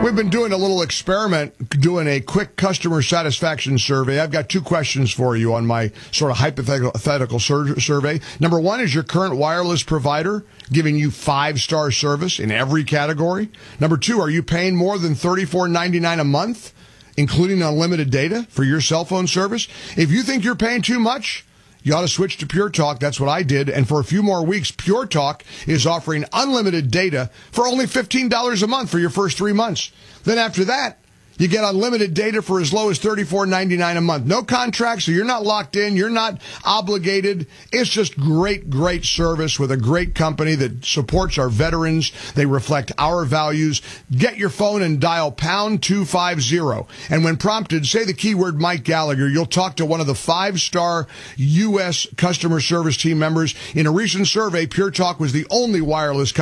We've been doing a little experiment, doing a quick customer satisfaction survey. I've got two questions for you on my sort of hypothetical survey. Number one, is your current wireless provider giving you 5-star service in every category? Number two, are you paying more than $34.99 a month, including unlimited data for your cell phone service? If you think you're paying too much, you ought to switch to Pure Talk. That's what I did. And for a few more weeks, Pure Talk is offering unlimited data for only $15 a month for your first 3 months. Then after that, you get unlimited data for as low as $34.99 a month. No contract, so you're not locked in. You're not obligated. It's just great, great service with a great company that supports our veterans. They reflect our values. Get your phone and dial pound 250. And when prompted, say the keyword Mike Gallagher. You'll talk to one of the 5-star U.S. customer service team members. In a recent survey, Pure Talk was the only wireless company